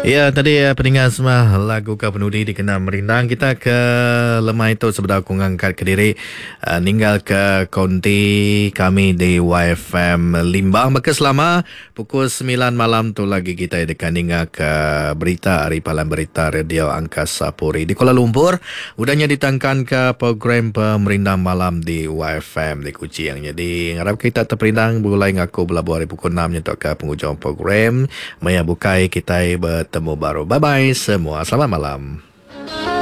Ya, tadi pendengar semua lagu Kau Penudi dikenal merindang. Kita ke lemah itu sebelah aku ngangkat ke diri. Ninggal ke konti kami di YFM Limbang. Maka selama pukul 9 malam tu lagi kita dekat ninggal ke berita Ripalan Berita Radio Angkasa Puri di Kuala Lumpur. Udahnya ditangkan ke program pemerindang malam di YFM di Kuching. Jadi harap kita terperindang mulai ngaku belabuh hari pukul 6 untuk ke penghujung program. Maya bukai kita bertemu baru. Bye-bye semua. Selamat malam.